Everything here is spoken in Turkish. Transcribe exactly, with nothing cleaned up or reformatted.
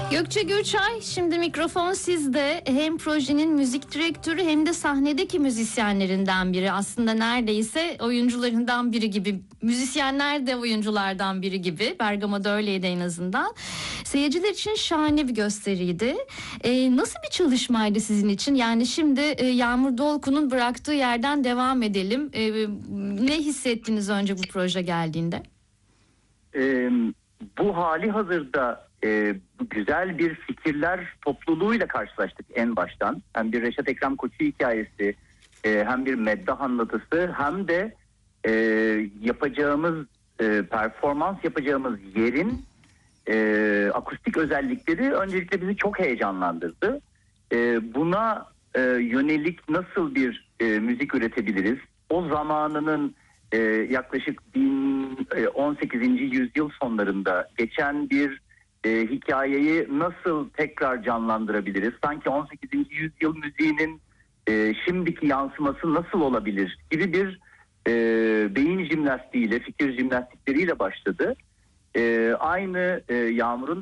Gökçe Gürçay, şimdi mikrofon sizde. Hem projenin müzik direktörü hem de sahnedeki müzisyenlerinden biri. Aslında neredeyse oyuncularından biri gibi. Müzisyenler de oyunculardan biri gibi. Bergama'da öyleydi en azından. Seyirciler için şahane bir gösteriydi. Ee, nasıl bir çalışmaydı sizin için? Yani şimdi e, Yağmur Dolku'nun bıraktığı yerden devam edelim. Ee, ne hissettiniz önce bu proje geldiğinde? Ee, bu hali hazırda e, güzel bir fikirler topluluğuyla karşılaştık en baştan. Hem bir Reşat Ekrem Koçu hikayesi, e, hem bir meddah anlatısı, hem de e, yapacağımız e, performans yapacağımız yerin e, akustik özellikleri öncelikle bizi çok heyecanlandırdı. E, buna e, yönelik nasıl bir e, müzik üretebiliriz? O zamanının e, yaklaşık bin on sekizinci yüzyıl sonlarında geçen bir e, hikayeyi nasıl tekrar canlandırabiliriz? Sanki on sekizinci yüzyıl müziğinin e, şimdiki yansıması nasıl olabilir gibi bir e, beyin jimnastiğiyle, fikir jimnastikleriyle başladı. E, aynı e, Yağmur'un